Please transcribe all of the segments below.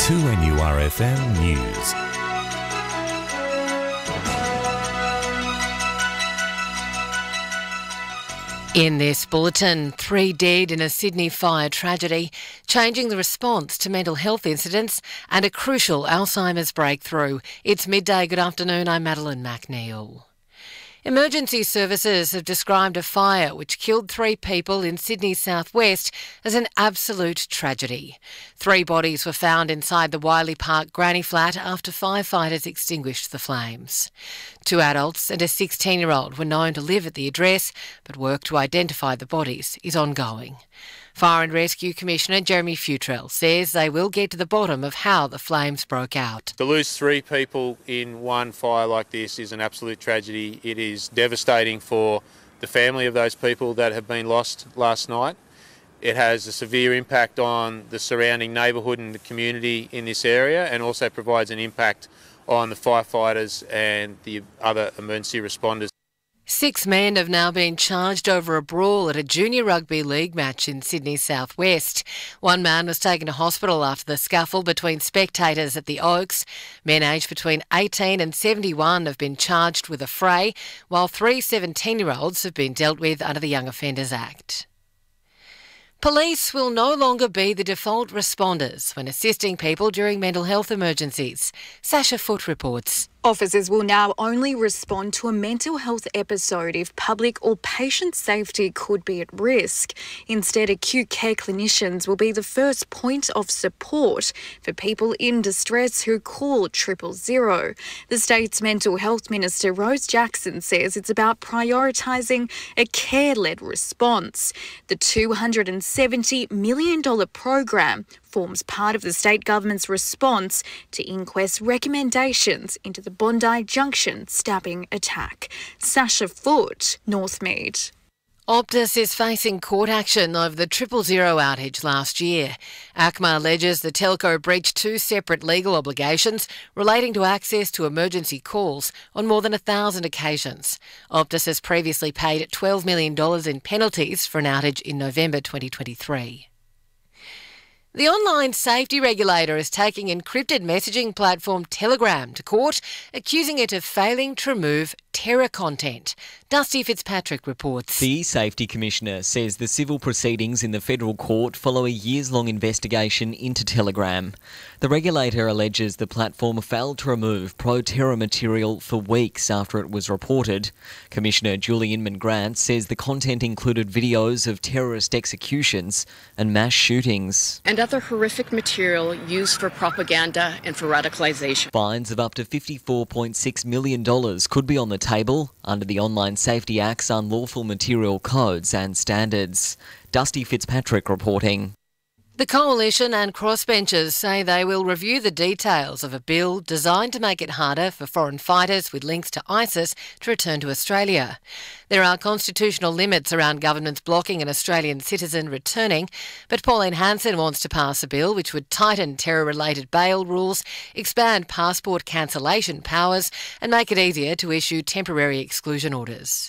2NURFM News. In this bulletin, 3 dead in a Sydney fire tragedy, changing the response to mental health incidents and a crucial Alzheimer's breakthrough. It's midday. Good afternoon, I'm Madeline McNeil. Emergency services have described a fire which killed 3 people in Sydney's southwest as an absolute tragedy. 3 bodies were found inside the Wiley Park granny flat after firefighters extinguished the flames. 2 adults and a 16-year-old were known to live at the address, but work to identify the bodies is ongoing. Fire and Rescue Commissioner Jeremy Futrell says they will get to the bottom of how the flames broke out. To lose 3 people in one fire like this is an absolute tragedy. It is devastating for the family of those people that have been lost last night. It has a severe impact on the surrounding neighbourhood and the community in this area, and also provides an impact on the firefighters and the other emergency responders. 6 men have now been charged over a brawl at a junior rugby league match in Sydney's southwest. 1 man was taken to hospital after the scuffle between spectators at the Oaks. Men aged between 18 and 71 have been charged with a fray, while 3 17-year-olds have been dealt with under the Young Offenders Act. Police will no longer be the default responders when assisting people during mental health emergencies. Sasha Foote reports. Officers will now only respond to a mental health episode if public or patient safety could be at risk. Instead, acute care clinicians will be the first point of support for people in distress who call 000. The state's mental health minister, Rose Jackson, says it's about prioritising a care-led response. The $270 million program forms part of the state government's response to inquest recommendations into the Bondi Junction stabbing attack. Sasha Foote, Northmead. Optus is facing court action over the 000 outage last year. ACMA alleges the telco breached 2 separate legal obligations relating to access to emergency calls on more than 1,000 occasions. Optus has previously paid $12 million in penalties for an outage in November 2023. The online safety regulator is taking encrypted messaging platform Telegram to court, accusing it of failing to remove terror content. Dusty Fitzpatrick reports. The E-Safety Commissioner says the civil proceedings in the federal court follow a years-long investigation into Telegram. The regulator alleges the platform failed to remove pro-terror material for weeks after it was reported. Commissioner Julie Inman-Grant says the content included videos of terrorist executions and mass shootings. And other horrific material used for propaganda and for radicalisation. Fines of up to $54.6 million could be on the table under the Online Safety Act's unlawful material codes and standards. Dusty Fitzpatrick reporting. The Coalition and crossbenchers say they will review the details of a bill designed to make it harder for foreign fighters with links to ISIS to return to Australia. There are constitutional limits around governments blocking an Australian citizen returning, but Pauline Hanson wants to pass a bill which would tighten terror-related bail rules, expand passport cancellation powers and make it easier to issue temporary exclusion orders.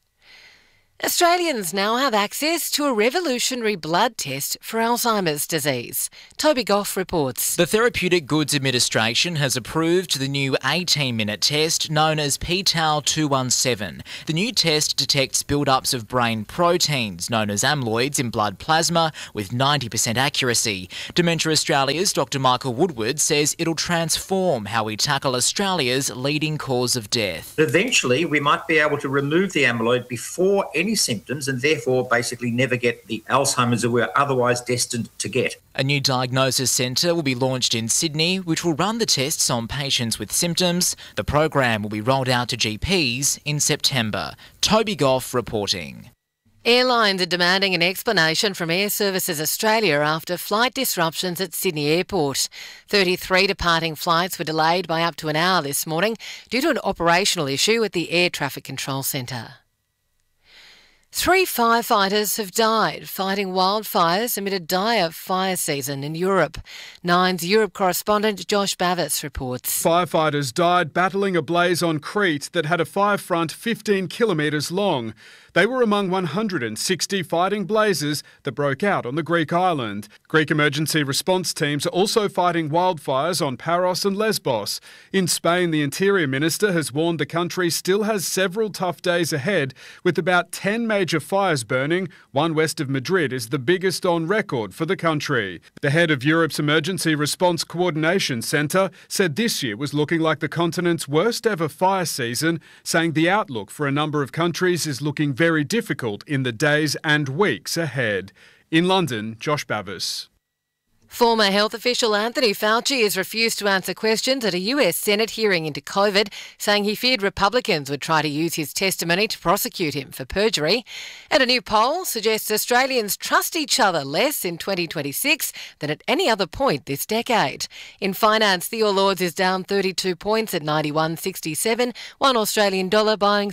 Australians now have access to a revolutionary blood test for Alzheimer's disease. Toby Goff reports. The Therapeutic Goods Administration has approved the new 18-minute test known as p-Tau 217. The new test detects build-ups of brain proteins known as amyloids in blood plasma with 90% accuracy. Dementia Australia's Dr Michael Woodward says it'll transform how we tackle Australia's leading cause of death. Eventually, we might be able to remove the amyloid before any symptoms and therefore basically never get the Alzheimer's that we're otherwise destined to get. A new diagnosis centre will be launched in Sydney, which will run the tests on patients with symptoms. The program will be rolled out to GPs in September. Toby Goff reporting. Airlines are demanding an explanation from Air Services Australia after flight disruptions at Sydney Airport. 33 departing flights were delayed by up to an hour this morning due to an operational issue at the Air Traffic Control Centre. 3 firefighters have died fighting wildfires amid a dire fire season in Europe. Nine's Europe correspondent Josh Bavis reports. Firefighters died battling a blaze on Crete that had a fire front 15 kilometres long. They were among 160 fighting blazes that broke out on the Greek island. Greek emergency response teams are also fighting wildfires on Paros and Lesbos. In Spain, the Interior Minister has warned the country still has several tough days ahead, with about 10 major fires burning. One west of Madrid is the biggest on record for the country. The head of Europe's Emergency Response Coordination Centre said this year was looking like the continent's worst ever fire season, saying the outlook for a number of countries is looking very difficult in the days and weeks ahead. In London, Josh Bavis. Former health official Anthony Fauci has refused to answer questions at a US Senate hearing into COVID, saying he feared Republicans would try to use his testimony to prosecute him for perjury. And a new poll suggests Australians trust each other less in 2026 than at any other point this decade. In finance, the All Ords is down 32 points at 91.67, one Australian dollar buying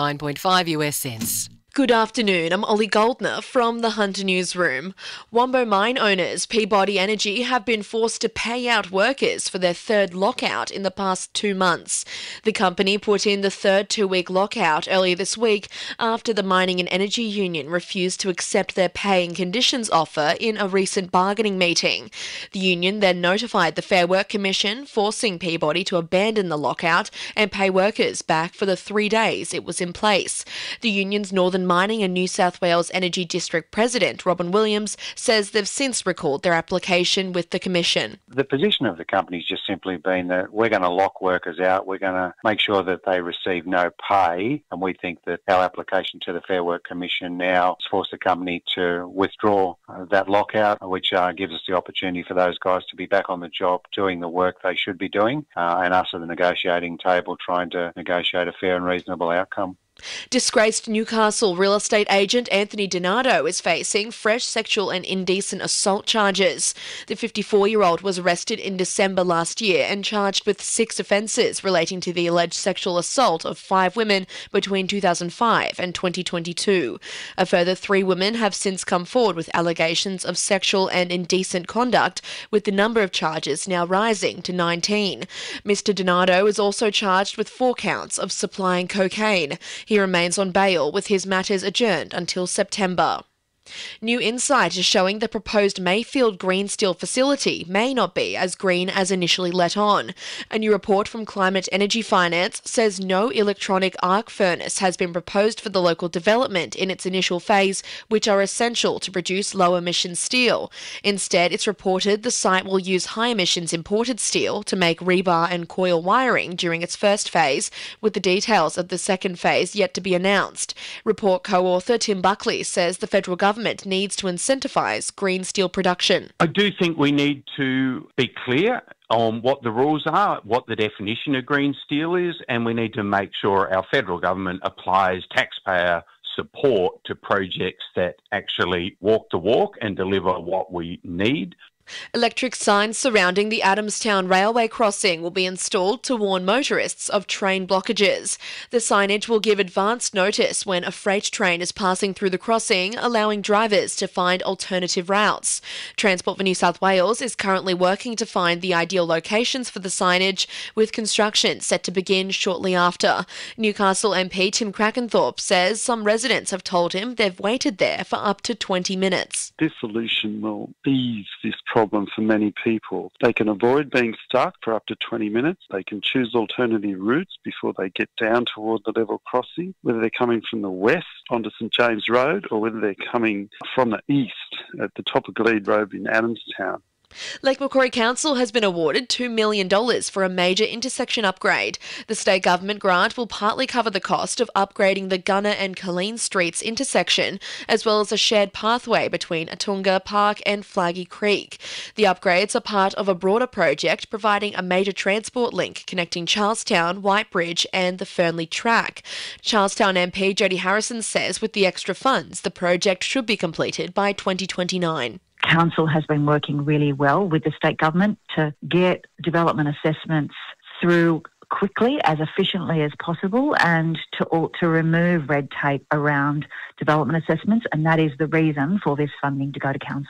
69.5 US cents. Good afternoon, I'm Ollie Goldner from the Hunter Newsroom. Wombo mine owners Peabody Energy have been forced to pay out workers for their third lockout in the past 2 months. The company put in the third 2-week lockout earlier this week after the Mining and Energy Union refused to accept their pay and conditions offer in a recent bargaining meeting. The union then notified the Fair Work Commission, forcing Peabody to abandon the lockout and pay workers back for the 3 days it was in place. The union's Northern Mining and New South Wales Energy District President Robin Williams says they've since recalled their application with the Commission. The position of the company's just simply been that we're going to lock workers out, we're going to make sure that they receive no pay, and we think that our application to the Fair Work Commission now has forced the company to withdraw that lockout, which gives us the opportunity for those guys to be back on the job doing the work they should be doing, and us at the negotiating table trying to negotiate a fair and reasonable outcome. Disgraced Newcastle real estate agent Anthony Donato is facing fresh sexual and indecent assault charges. The 54-year-old was arrested in December last year and charged with 6 offences relating to the alleged sexual assault of 5 women between 2005 and 2022. A further 3 women have since come forward with allegations of sexual and indecent conduct, with the number of charges now rising to 19. Mr. Donato is also charged with 4 counts of supplying cocaine. He remains on bail with his matters adjourned until September. New insight is showing the proposed Mayfield green steel facility may not be as green as initially let on. A new report from Climate Energy Finance says no electronic arc furnace has been proposed for the local development in its initial phase, which are essential to produce low-emission steel. Instead, it's reported the site will use high-emissions imported steel to make rebar and coil wiring during its first phase, with the details of the second phase yet to be announced. Report co-author Tim Buckley says the federal government needs to incentivise green steel production. I do think we need to be clear on what the rules are, what the definition of green steel is, and we need to make sure our federal government applies taxpayer support to projects that actually walk the walk and deliver what we need. Electric signs surrounding the Adamstown railway crossing will be installed to warn motorists of train blockages. The signage will give advance notice when a freight train is passing through the crossing, allowing drivers to find alternative routes. Transport for New South Wales is currently working to find the ideal locations for the signage, with construction set to begin shortly after. Newcastle MP Tim Crackenthorpe says some residents have told him they've waited there for up to 20 minutes. This solution will ease this problem for many people. They can avoid being stuck for up to 20 minutes. They can choose alternative routes before they get down toward the level crossing, whether they're coming from the west onto St James Road or whether they're coming from the east at the top of Glebe Road in Adamstown. Lake Macquarie Council has been awarded $2 million for a major intersection upgrade. The state government grant will partly cover the cost of upgrading the Gunner and Colleen Streets intersection, as well as a shared pathway between Atunga Park and Flaggy Creek. The upgrades are part of a broader project providing a major transport link connecting Charlestown, Whitebridge and the Fernley Track. Charlestown MP Jody Harrison says with the extra funds, the project should be completed by 2029. Council has been working really well with the state government to get development assessments through quickly, as efficiently as possible, and to remove red tape around development assessments, and that is the reason for this funding to go to Council.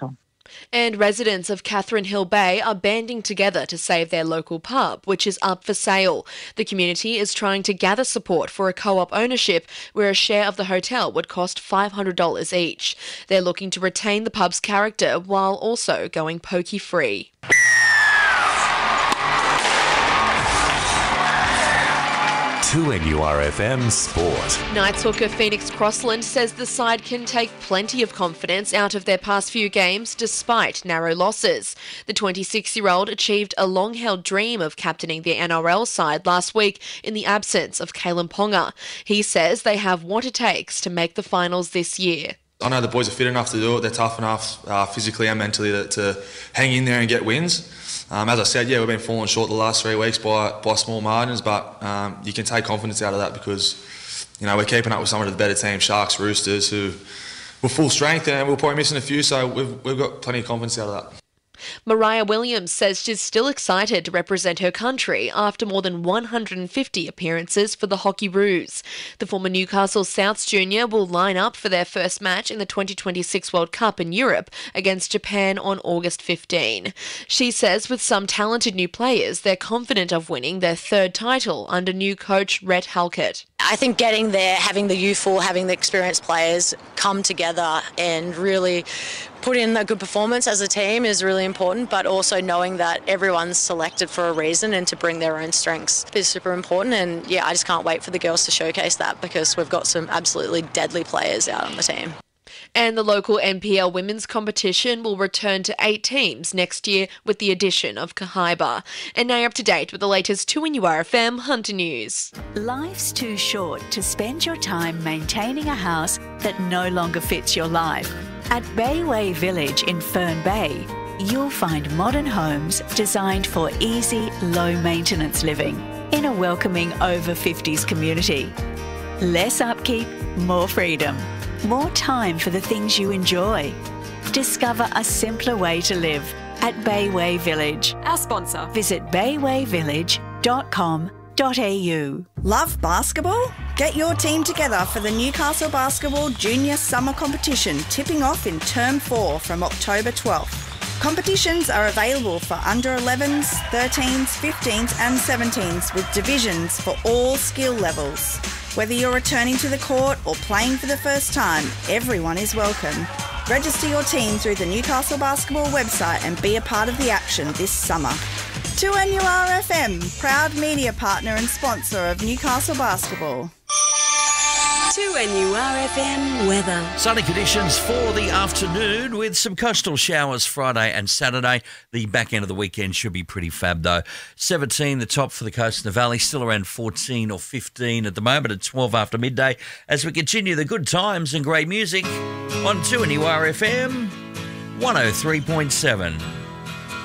And residents of Catherine Hill Bay are banding together to save their local pub, which is up for sale. The community is trying to gather support for a co-op ownership where a share of the hotel would cost $500 each. They're looking to retain the pub's character while also going pokey free. To NURFM Sport. Knights hooker Phoenix Crossland says the side can take plenty of confidence out of their past few games despite narrow losses. The 26-year-old achieved a long-held dream of captaining the NRL side last week in the absence of Kalen Ponga. He says they have what it takes to make the finals this year. I know the boys are fit enough to do it. They're tough enough physically and mentally to hang in there and get wins. As I said, we've been falling short the last 3 weeks by small margins, but you can take confidence out of that because, we're keeping up with some of the better teams, Sharks, Roosters, who were full strength and we're probably missing a few, so we've got plenty of confidence out of that. Mariah Williams says she's still excited to represent her country after more than 150 appearances for the Hockey Roos. The former Newcastle Souths junior will line up for their first match in the 2026 World Cup in Europe against Japan on August 15. She says with some talented new players, they're confident of winning their third title under new coach Rhett Halkett. I think getting there, having the youthful, having the experienced players come together and really put in a good performance as a team is really important, but also knowing that everyone's selected for a reason and to bring their own strengths is super important. And I just can't wait for the girls to showcase that because we've got some absolutely deadly players out on the team. And the local NPL women's competition will return to 8 teams next year with the addition of Kahaiba. And now up to date with the latest 2NURFM Hunter News. Life's too short to spend your time maintaining a house that no longer fits your life. At Bayway Village in Fern Bay, you'll find modern homes designed for easy, low-maintenance living in a welcoming over-50s community. Less upkeep, more freedom. More time for the things you enjoy. Discover a simpler way to live at Bayway Village. Our sponsor. Visit baywayvillage.com.au. Love basketball? Get your team together for the Newcastle Basketball Junior Summer Competition tipping off in Term 4 from October 12th. Competitions are available for under 11s, 13s, 15s and 17s with divisions for all skill levels. Whether you're returning to the court or playing for the first time, everyone is welcome. Register your team through the Newcastle Basketball website and be a part of the action this summer. 2NURFM, proud media partner and sponsor of Newcastle Basketball. 2NURFM weather. Sunny conditions for the afternoon with some coastal showers Friday and Saturday. The back end of the weekend should be pretty fab though. 17 the top for the coast and the valley, still around 14 or 15 at the moment at 12 after midday as we continue the good times and great music on 2NURFM 103.7.